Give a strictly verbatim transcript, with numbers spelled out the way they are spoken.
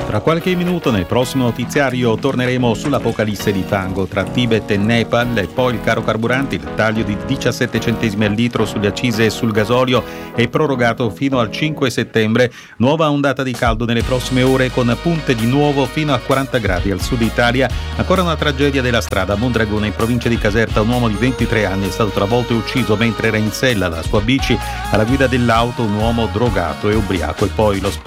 Tra qualche minuto nel prossimo notiziario torneremo sull'apocalisse di fango tra Tibet e Nepal e poi il caro carburanti, il taglio di diciassette centesimi al litro sulle accise e sul gasolio è prorogato fino al cinque settembre. Nuova ondata di caldo nelle prossime ore con punte di nuovo fino a quaranta gradi al sud Italia. Ancora una tragedia della strada a Mondragone in provincia di Caserta. Un uomo di ventitré anni è stato travolto e ucciso mentre era in sella alla sua bici. Alla guida dell'auto un uomo drogato e ubriaco. E poi lo sport